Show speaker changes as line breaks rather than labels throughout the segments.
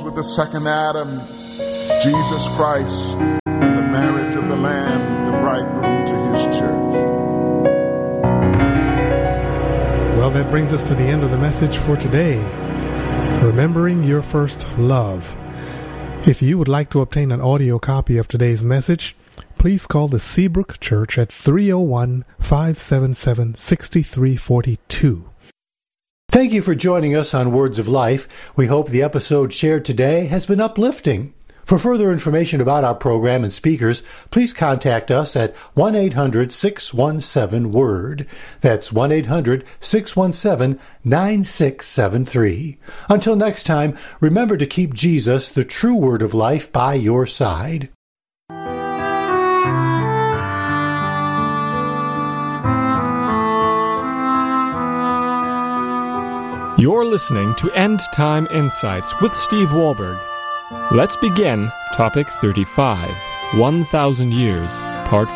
with the second Adam, Jesus Christ, and the marriage of the Lamb, the bridegroom, to his church.
Well, that brings us to the end of the message for today. Remembering your first love. If you would like to obtain an audio copy of today's message, please call the Seabrook Church at 301-577-6342.
Thank you for joining us on Words of Life. We hope the episode shared today has been uplifting. For further information about our program and speakers, please contact us at 1-800-617-WORD. That's 1-800-617-9673. Until next time, remember to keep Jesus, the true Word of Life, by your side.
You're listening to End Time Insights with Steve Wahlberg. Let's begin Topic 35, 1,000 Years, Part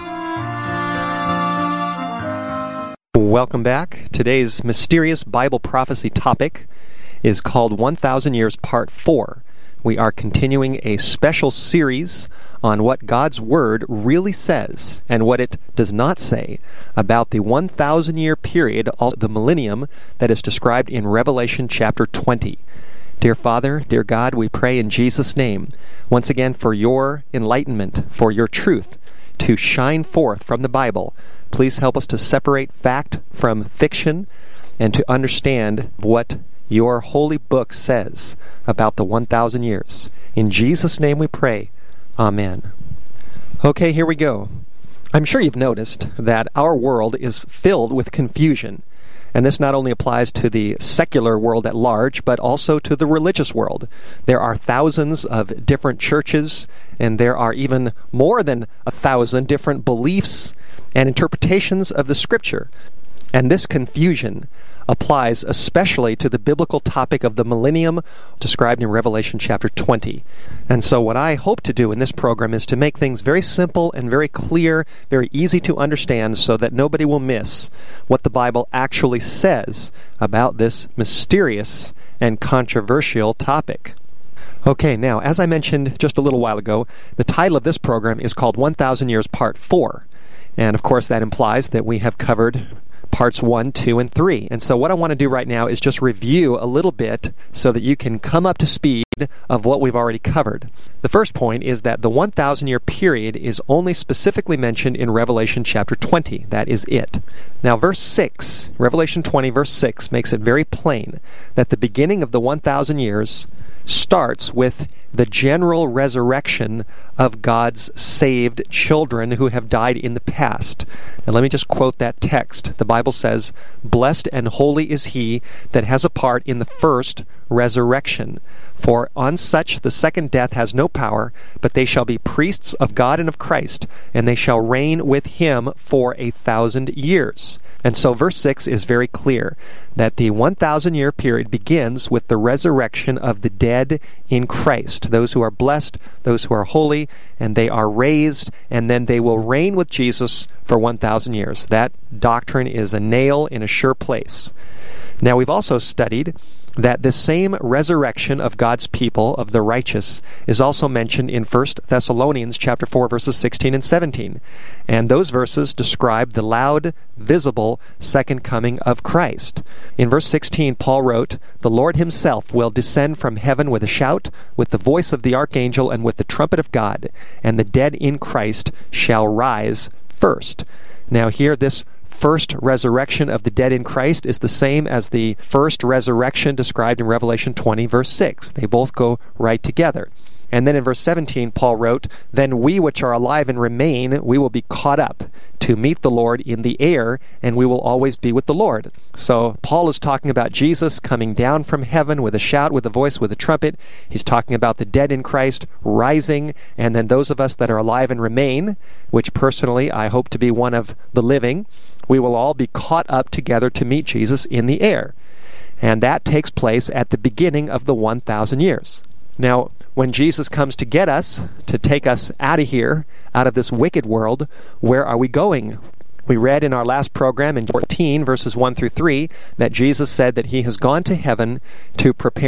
4.
Welcome back. Today's mysterious Bible prophecy topic is called 1,000 Years, Part 4. We are continuing a special series on what God's Word really says and what it does not say about the 1,000-year period, the millennium, that is described in Revelation chapter 20. Dear Father, dear God, we pray in Jesus' name, once again for your enlightenment, for your truth to shine forth from the Bible. Please help us to separate fact from fiction and to understand what your holy book says about the 1,000 years. In Jesus' name we pray. Amen. Okay, here we go. I'm sure you've noticed that our world is filled with confusion. And this not only applies to the secular world at large, but also to the religious world. There are thousands of different churches, and there are even more than 1,000 different beliefs and interpretations of the Scripture. And this confusion applies especially to the biblical topic of the millennium described in Revelation chapter 20. And so what I hope to do in this program is to make things very simple and very clear, very easy to understand, so that nobody will miss what the Bible actually says about this mysterious and controversial topic. Okay, now, as I mentioned just a little while ago, the title of this program is called 1,000 Years Part 4. And of course that implies that we have covered Parts 1, 2, and 3. And so what I want to do right now is just review a little bit so that you can come up to speed of what we've already covered. The first point is that the 1,000-year period is only specifically mentioned in Revelation chapter 20. That is it. Now verse 6, Revelation 20 verse 6 makes it very plain that the beginning of the 1,000 years starts with the general resurrection of God's saved children who have died in the past. Now let me just quote that text. The Bible says, "Blessed and holy is he that has a part in the first resurrection. For on such the second death has no power, but they shall be priests of God and of Christ, and they shall reign with him for 1,000 years." And so verse 6 is very clear that the 1,000-year period begins with the resurrection of the dead in Christ, those who are blessed, those who are holy, and they are raised, and then they will reign with Jesus for 1,000 years. That doctrine is a nail in a sure place. Now we've also studied that this same resurrection of God's people, of the righteous, is also mentioned in 1 Thessalonians chapter 4, verses 16 and 17. And those verses describe the loud, visible second coming of Christ. In verse 16, Paul wrote, "The Lord himself will descend from heaven with a shout, with the voice of the archangel, and with the trumpet of God, and the dead in Christ shall rise first." Now here, this first resurrection of the dead in Christ is the same as the first resurrection described in Revelation 20, verse 6. They both go right together. And then in verse 17, Paul wrote, "Then we which are alive and remain, we will be caught up to meet the Lord in the air, and we will always be with the Lord." So Paul is talking about Jesus coming down from heaven with a shout, with a voice, with a trumpet. He's talking about the dead in Christ rising, and then those of us that are alive and remain, which personally I hope to be one of the living, we will all be caught up together to meet Jesus in the air. And that takes place at the beginning of the 1,000 years. Now, when Jesus comes to get us, to take us out of here, out of this wicked world, where are we going? We read in our last program in 14, verses 1 through 3, that Jesus said that he has gone to heaven to prepare